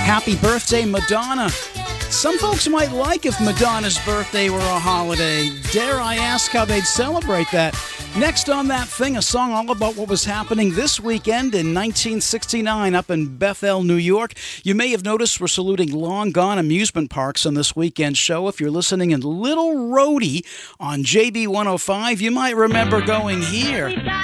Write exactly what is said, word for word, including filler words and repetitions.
Happy birthday, Madonna. Some folks might like if Madonna's birthday were a holiday. Dare I ask how they'd celebrate that? Next on That Thing, a song all about what was happening this weekend in nineteen sixty-nine up in Bethel, New York. You may have noticed we're saluting long-gone amusement parks on this weekend show. If you're listening in Little Rhodey on J B one oh five, you might remember going here.